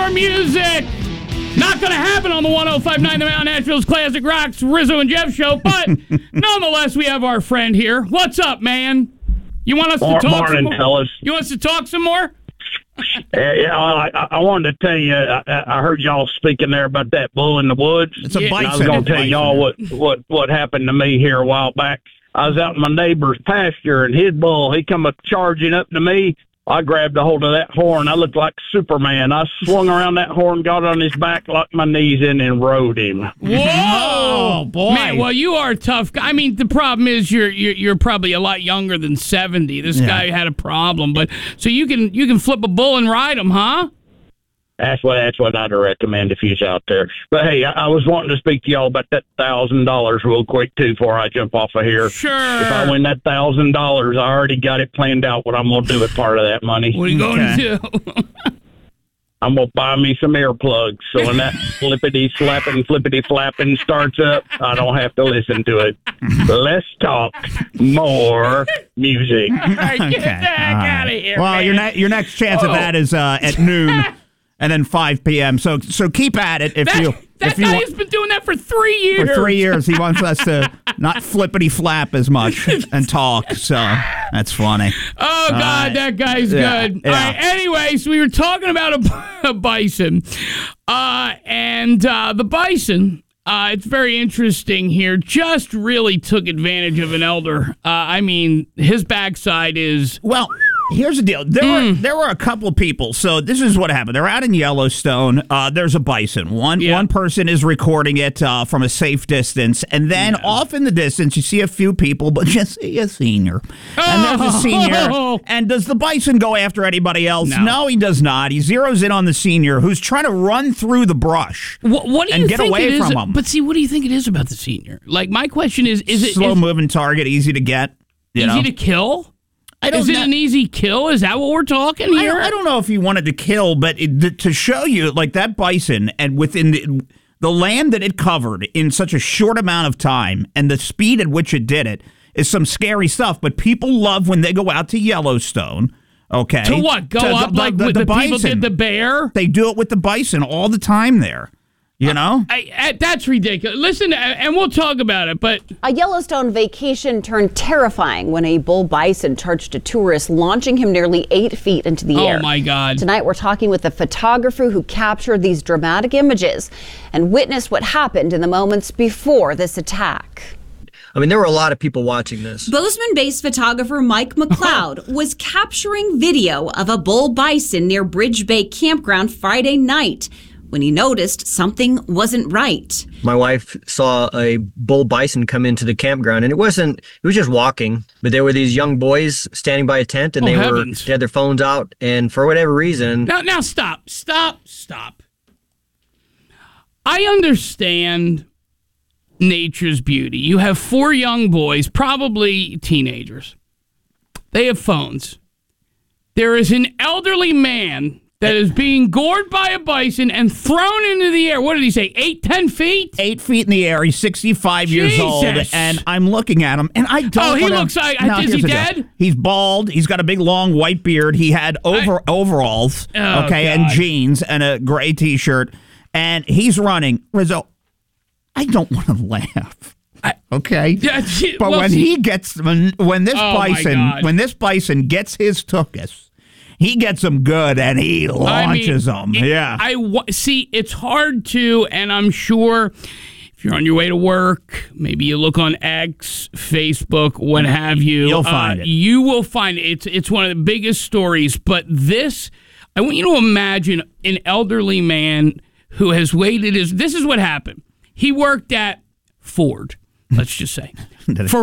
your music. Not going to happen on the 105.9 The Mountain, Nashville's Classic Rocks, Rizzo and Jeff show, but nonetheless, we have our friend here. What's up, man? You want us to talk some more? Fellas. You want us to talk some more? I wanted to tell you, I heard y'all speaking there about that bull in the woods. It's a bison. I was going to tell y'all what happened to me here a while back. I was out in my neighbor's pasture, and his bull, he come charging up to me. I grabbed a hold of that horn. I looked like Superman. I swung around that horn, got on his back, locked my knees in, and rode him. Whoa, oh, boy! Man, well, you are a tough guy. I mean, the problem is you're probably a lot younger than 70. This guy had a problem, but so you can flip a bull and ride him, huh? That's what I'd recommend if he's out there. But hey, I was wanting to speak to y'all about that $1,000 real quick too before I jump off of here. Sure. If I win that $1,000, I already got it planned out what I'm going to do with part of that money. What are you going to do? I'm going to buy me some earplugs, so when that flippity-flapping starts up, I don't have to listen to it. Let's talk more music. All right, get the heck out of here, Well, man. your next chance at that is at noon and then 5 p.m. So keep at it if you guy has been doing that for 3 years. For 3 years, he wants us to not flippity flap as much and talk. So that's funny. Oh God, that guy's good. Yeah. All right. Anyway, so we were talking about a bison, and the bison. It's very interesting here. Just really took advantage of an elder. I mean, his backside is Here's the deal. There were a couple people. So this is what happened. They're out in Yellowstone. There's a bison. One person is recording it from a safe distance. And then off in the distance, you see a few people, but just see a senior. And there's a senior. And does the bison go after anybody else? No, he does not. He zeroes in on the senior who's trying to run through the brush what do you and get think away it is? from him. But see, what do you think it is about the senior? Like, my question is it slow-moving target, easy to get? Easy to kill? Is it an easy kill? Is that what we're talking here? I don't know if he wanted to kill, but to show you, like, that bison, and within the land that it covered in such a short amount of time and the speed at which it did it is some scary stuff. But people love when they go out to Yellowstone, okay? To what? Go up like with the people did the bear? They do it with the bison all the time there. You know? That's ridiculous. Listen, and we'll talk about it, but... A Yellowstone vacation turned terrifying when a bull bison charged a tourist, launching him nearly 8 feet into the air. Oh, my God. Tonight, we're talking with the photographer who captured these dramatic images and witnessed what happened in the moments before this attack. I mean, there were a lot of people watching this. Bozeman-based photographer Mike McLeod was capturing video of a bull bison near Bridge Bay Campground Friday night when he noticed something wasn't right. My wife saw a bull bison come into the campground, and it was just walking, but there were these young boys standing by a tent, and they had their phones out, and for whatever reason... Now stop. I understand nature's beauty. You have 4 young boys, probably teenagers. They have phones. There is an elderly man that is being gored by a bison and thrown into the air. What did he say, 10 feet? 8 feet in the air. He's 65 years old, and I'm looking at him, and I don't... Oh, he looks like... is he dead? He's bald. He's got a big, long white beard. He had overalls, and jeans, and a gray T-shirt, and he's running. Rizzo, I don't want to laugh. Okay, but when this bison gets his tuchus, he gets them good, and he launches them. See, it's hard to, and I'm sure if you're on your way to work, maybe you look on X, Facebook, what have you. You'll find it. You will find it. It's one of the biggest stories. But this, I want you to imagine an elderly man who has waited. This is what happened. He worked at Ford, let's just say, for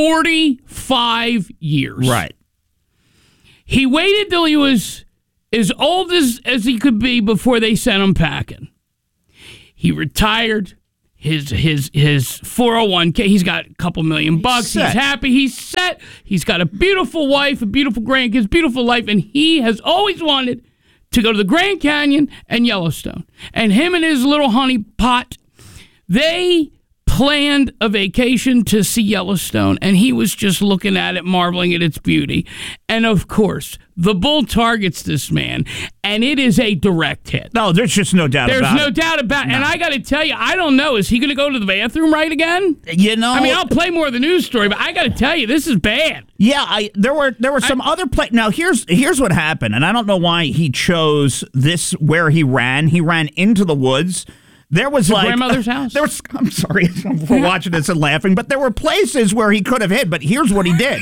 45 years. Right. He waited till he was as old as he could be before they sent him packing. He retired. His 401k, he's got a couple $1 million. He's happy. He's set. He's got a beautiful wife, a beautiful grandkids, beautiful life, and he has always wanted to go to the Grand Canyon and Yellowstone. And him and his little honey pot, they planned a vacation to see Yellowstone, and he was just looking at it, marveling at its beauty. And of course, the bull targets this man, and it is a direct hit. No, there's just no doubt about it. There's no doubt about it. No. And I got to tell you, I don't know. Is he going to go to the bathroom right again? You know, I mean, I'll play more of the news story, but I got to tell you, this is bad. Yeah, there were some other play. Now here's what happened, and I don't know why he chose this where he ran. He ran into the woods. There was grandmother's house. I'm sorry for watching this and laughing, but there were places where he could have hid. But here's what he did.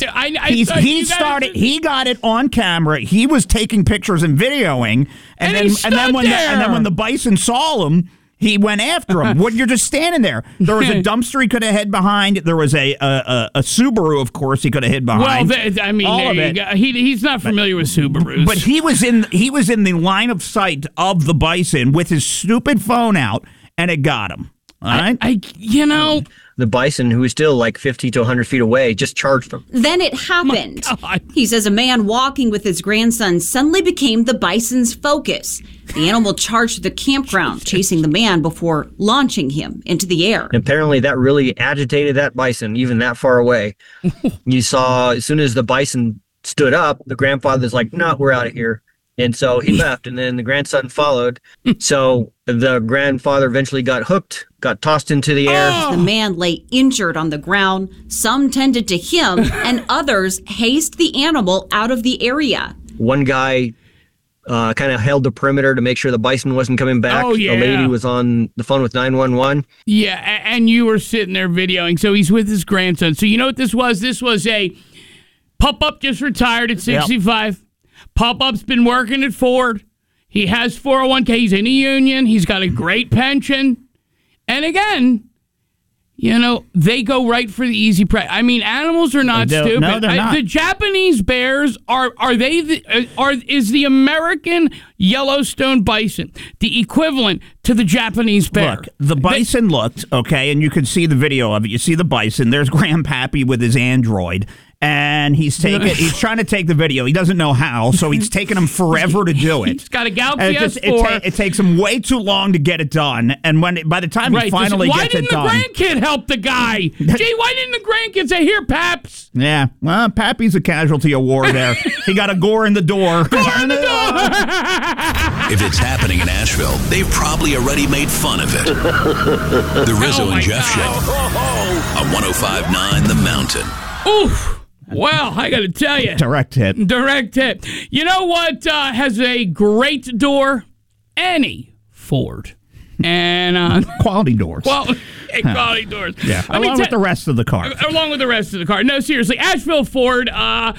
He got it on camera. He was taking pictures and videoing, and then when the bison saw him, he went after him. You're just standing there. There was a dumpster he could have hid behind. There was a Subaru, of course, he could have hid behind. Well, all of it. He's not familiar with Subarus. But he was in the line of sight of the bison with his stupid phone out, and it got him. All right? The bison, who was still like 50 to 100 feet away, just charged him. Then it happened. He says a man walking with his grandson suddenly became the bison's focus. The animal charged to the campground, chasing the man before launching him into the air. And apparently that really agitated that bison, even that far away. You saw, as soon as the bison stood up, the grandfather's like, no, we're out of here. And so he left, and then the grandson followed. So the grandfather eventually got hooked, got tossed into the air. The man lay injured on the ground. Some tended to him, and others hazed the animal out of the area. One guy kind of held the perimeter to make sure the bison wasn't coming back. Oh, yeah. A lady was on the phone with 911. Yeah, and you were sitting there videoing. So he's with his grandson. So you know what this was? This was a Pup-Up just retired at 65. Yep. Pup-Up's been working at Ford. He has 401k. He's in a union. He's got a great pension. And again, they go right for the easy prey. I mean, animals are not stupid. No, they're not. The Japanese bears is the American Yellowstone bison the equivalent to the Japanese bear? Look, the bison looked okay, and you can see the video of it. You see the bison. There's Grandpappy with his Android. And he's trying to take the video. He doesn't know how, so he's taking him forever to do it. He's got a Galaxy S4. It takes him way too long to get it done. And by the time he finally gets it done... Why didn't the grandkid help the guy? Gee, why didn't the grandkid say, here, Paps? Yeah, well, Pappy's a casualty of war there. He got a gore in the door. Gore in the door! If it's happening in Asheville, they've probably already made fun of it. The Rizzo and Jeff Show on 105.9 The Mountain. Oof. Well, I got to tell you. Direct hit. You know what has a great door? Any Ford. And quality doors. Quality doors. Yeah. Along with the rest of the car. No, seriously. Asheville Ford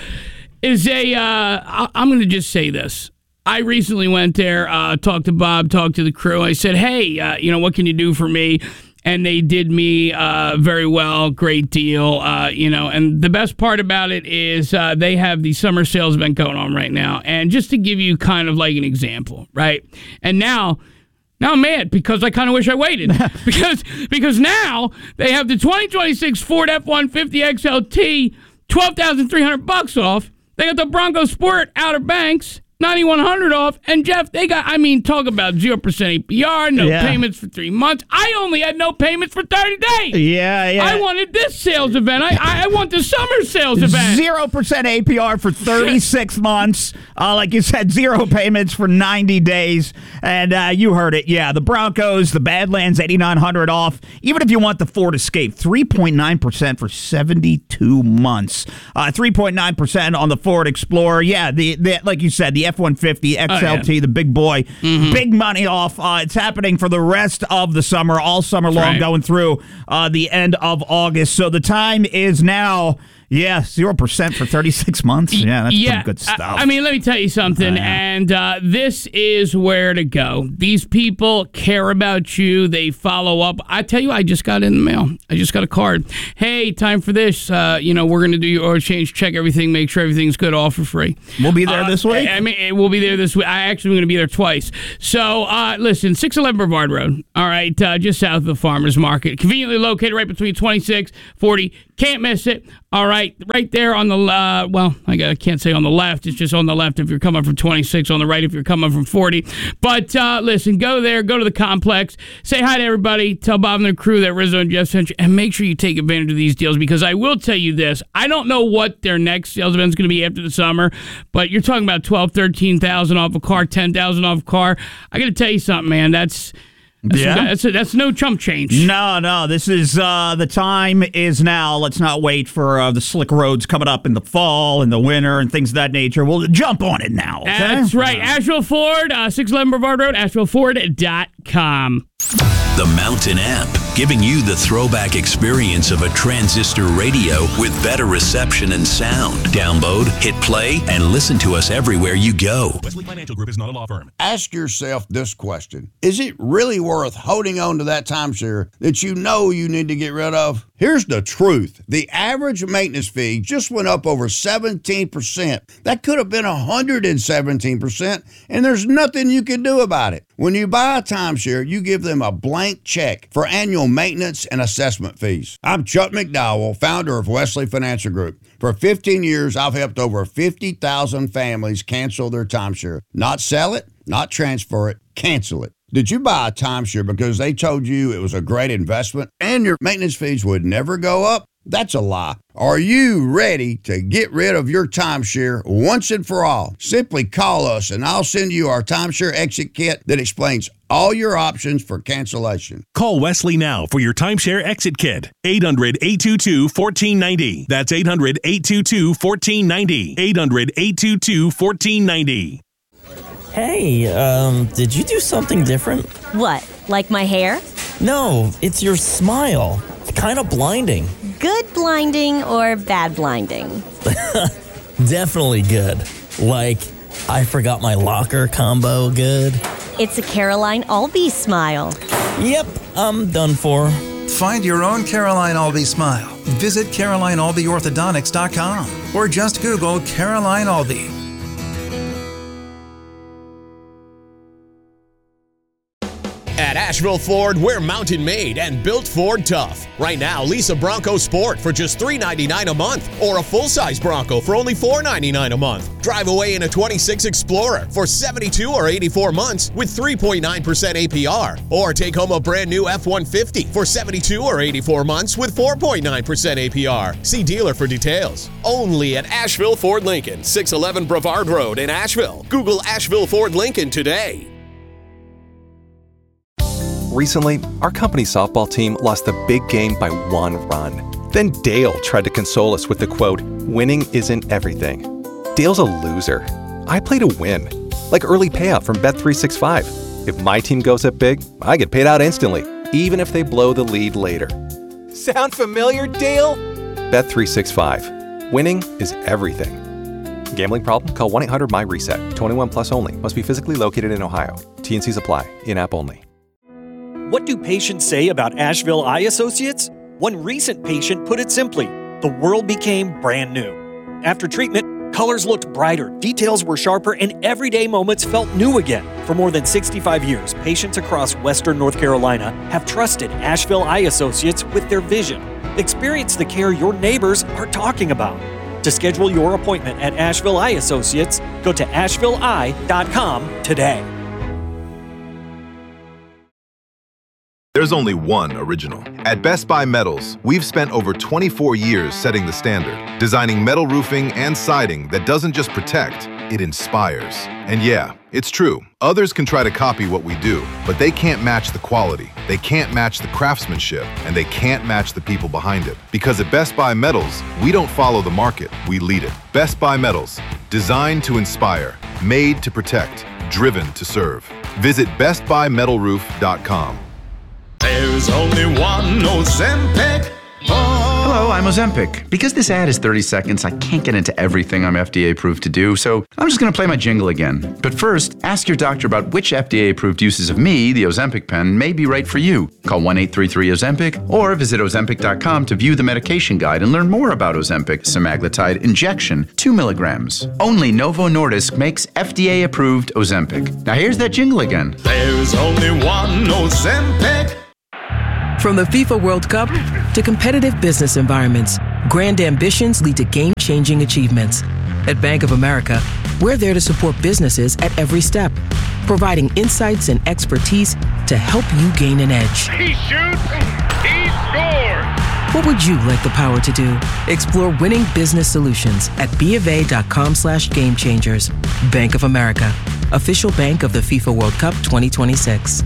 is I'm going to just say this. I recently went there, talked to Bob, talked to the crew. I said, hey, what can you do for me? And they did me very well, great deal, And the best part about it is they have the summer sales event going on right now. And just to give you kind of like an example, right? And now I'm mad because I kind of wish I waited because now they have the 2026 Ford F-150 XLT, $12,300 off. They got the Bronco Sport Outer Banks, $9,100 off. And Jeff, talk about 0% APR, no payments for 3 months. I only had no payments for 30 days. Yeah. I wanted this sales event. I want the summer sales event. 0% APR for 36 months. Like you said, 0 payments for 90 days. And you heard it. Yeah, the Broncos, the Badlands, $8,900 off. Even if you want the Ford Escape, 3.9% for 72 months. 3.9% on the Ford Explorer. Yeah, the like you said, the F-150 XLT, the big boy, big money off. It's happening for the rest of the summer, all summer long, going through the end of August. So the time is now. Yeah, 0% for 36 months. Yeah, that's pretty good stuff. I mean, let me tell you something, and this is where to go. These people care about you. They follow up. I tell you, I just got in the mail. I just got a card. Hey, time for this. We're going to do your oil change, check everything, make sure everything's good, all for free. We'll be there this week? I mean, we'll be there this week. I actually am going to be there twice. So, listen, 611 Brevard Road, all right, just south of the Farmers Market. Conveniently located right between 2640 Can't miss it. All right, right there on the I can't say on the left. It's just on the left if you're coming from 26, on the right if you're coming from 40. But listen, go there, go to the complex, say hi to everybody, tell Bob and their crew that Rizzo and Jeff sent you, and make sure you take advantage of these deals, because I will tell you this. I don't know what their next sales event is going to be after the summer, but you're talking about $12,000, $13,000 off a car, $10,000 off a car. I got to tell you something, man. That's no chump change. No. This is the time is now. Let's not wait for the slick roads coming up in the fall and the winter and things of that nature. We'll jump on it now. Okay? That's right. Asheville Ford, 611 Brevard Road, AshevilleFord.com. The Mountain app, giving you the throwback experience of a transistor radio with better reception and sound. Download, hit play, and listen to us everywhere you go. Wesley Financial Group is not a law firm. Ask yourself this question. Is it really worth holding on to that timeshare that you know you need to get rid of? Here's the truth. The average maintenance fee just went up over 17%. That could have been 117%, and there's nothing you can do about it. When you buy a timeshare, you give them a blank check for annual maintenance and assessment fees. I'm Chuck McDowell, founder of Wesley Financial Group. For 15 years, I've helped over 50,000 families cancel their timeshare. Not sell it, not transfer it, cancel it. Did you buy a timeshare because they told you it was a great investment and your maintenance fees would never go up? That's a lie. Are you ready to get rid of your timeshare once and for all? Simply call us and I'll send you our timeshare exit kit that explains all your options for cancellation. Call Wesley now for your timeshare exit kit. 800-822-1490. That's 800-822-1490. 800-822-1490. Hey, did you do something different? What, like my hair? No, it's your smile. It's kind of blinding. Good blinding or bad blinding? Definitely good. Like, I forgot my locker combo good. It's a Caroline Albee smile. Yep, I'm done for. Find your own Caroline Albee smile. Visit CarolineAlbeeOrthodontics.com or just Google Caroline Albee. At Asheville Ford, we're mountain made and built Ford tough. Right now, lease a Bronco Sport for just $399 a month or a full-size Bronco for only $499 a month. Drive away in a 26 Explorer for 72 or 84 months with 3.9% APR. Or take home a brand new F-150 for 72 or 84 months with 4.9% APR. See dealer for details. Only at Asheville Ford Lincoln, 611 Brevard Road in Asheville. Google Asheville Ford Lincoln today. Recently, our company's softball team lost the big game by 1 run. Then Dale tried to console us with the quote, "Winning isn't everything." Dale's a loser. I play to win, like early payout from Bet365. If my team goes up big, I get paid out instantly, even if they blow the lead later. Sound familiar, Dale? Bet365. Winning is everything. Gambling problem? Call 1-800-MY-RESET. 21 plus only. Must be physically located in Ohio. T&Cs apply. In-app only. What do patients say about Asheville Eye Associates? One recent patient put it simply, the world became brand new. After treatment, colors looked brighter, details were sharper, and everyday moments felt new again. For more than 65 years, patients across Western North Carolina have trusted Asheville Eye Associates with their vision. Experience the care your neighbors are talking about. To schedule your appointment at Asheville Eye Associates, go to AshevilleEye.com today. There's only one original. At Best Buy Metals, we've spent over 24 years setting the standard, designing metal roofing and siding that doesn't just protect, it inspires. And yeah, it's true. Others can try to copy what we do, but they can't match the quality, they can't match the craftsmanship, and they can't match the people behind it. Because at Best Buy Metals, we don't follow the market, we lead it. Best Buy Metals, designed to inspire, made to protect, driven to serve. Visit bestbuymetalroof.com. There's only one Ozempic. Hello, I'm Ozempic. Because this ad is 30 seconds, I can't get into everything I'm FDA approved to do, so I'm just going to play my jingle again. But first, ask your doctor about which FDA approved uses of me, the Ozempic pen, may be right for you. Call 1-833-OZEMPIC or visit Ozempic.com to view the medication guide and learn more about Ozempic semaglutide injection, 2 milligrams. Only Novo Nordisk makes FDA approved Ozempic. Now here's that jingle again. There's only one Ozempic. From the FIFA World Cup to competitive business environments, Grand ambitions lead to game-changing achievements. At Bank of America, we're there to support businesses at every step, providing insights and expertise to help you gain an edge. He shoots, he scores! What would you like the power to do? Explore winning business solutions at BofA.com/gamechangers. Bank of America, official bank of the FIFA World Cup 2026.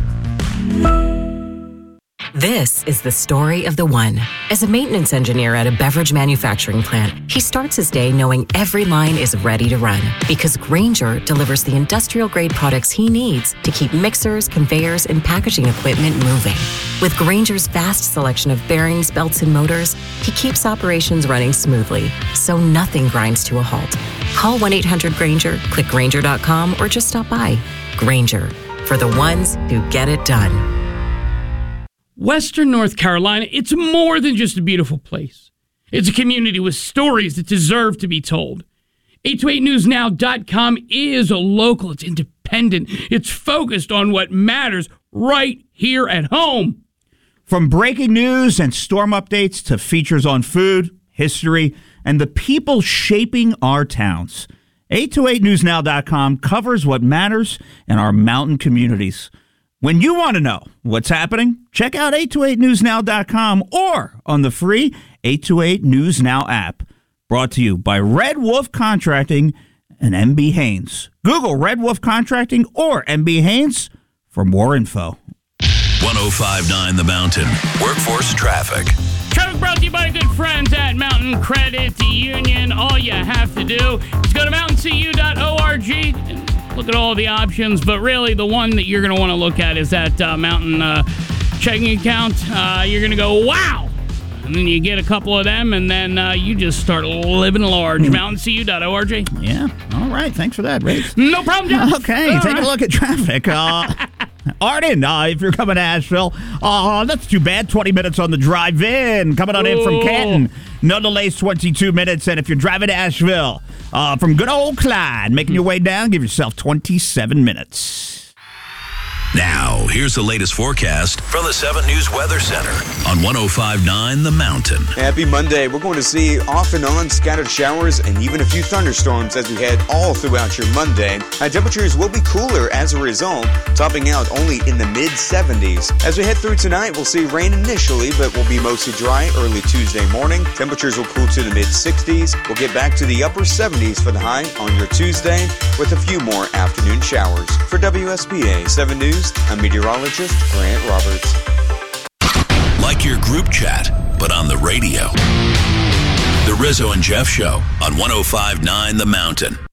This is the story of the one. As a maintenance engineer at a beverage manufacturing plant, he starts his day knowing every line is ready to run because Grainger delivers the industrial-grade products he needs to keep mixers, conveyors, and packaging equipment moving. With Grainger's vast selection of bearings, belts, and motors, he keeps operations running smoothly, so nothing grinds to a halt. Call 1-800-GRAINGER, click Grainger.com, or just stop by. Grainger, for the ones who get it done. Western North Carolina, it's more than just a beautiful place. It's a community with stories that deserve to be told. 828newsnow.com is a local, it's independent, it's focused on what matters right here at home. From breaking news and storm updates to features on food, history, and the people shaping our towns, 828newsnow.com covers what matters in our mountain communities. When you want to know what's happening, check out 828newsnow.com or on the free 828 News Now app. Brought to you by Red Wolf Contracting and MB Haynes. Google Red Wolf Contracting or MB Haynes for more info. 105.9 The Mountain. Workforce traffic. Traffic brought to you by good friends at Mountain Credit Union. All you have to do is go to mountaincu.org and look at all the options, but really the one that you're going to want to look at is that Mountain checking account. You're going to go, wow! And then you get a couple of them, and then you just start living large. mountaincu.org. Yeah. All right. Thanks for that, Ray. No problem, Jeff. Okay. Take a look at traffic. Arden, if you're coming to Asheville, that's too bad. 20 minutes on the drive in. Coming on in from Canton. No delays, 22 minutes. And if you're driving to Asheville from good old Clyde, making your way down, give yourself 27 minutes. Now, here's the latest forecast from the 7 News Weather Center on 105.9 The Mountain. Happy Monday. We're going to see off and on scattered showers and even a few thunderstorms as we head all throughout your Monday. Temperatures will be cooler as a result, topping out only in the mid-70s. As we head through tonight, we'll see rain initially, but will be mostly dry early Tuesday morning. Temperatures will cool to the mid-60s. We'll get back to the upper 70s for the high on your Tuesday, with a few more afternoon showers. For WSPA 7 News, I'm meteorologist Grant Roberts. Like your group chat, but on the radio. The Rizzo and Jeff Show on 105.9 The Mountain.